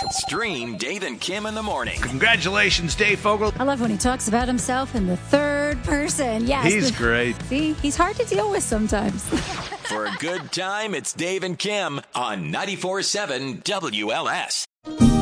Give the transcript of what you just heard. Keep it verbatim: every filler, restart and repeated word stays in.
Stream Dave and Kim in the morning. Congratulations, Dave Fogel. I love when he talks about himself in the third person. Yes. He's the, great. See, he's hard to deal with sometimes. For a good time, it's Dave and Kim on ninety-four point seven W L S.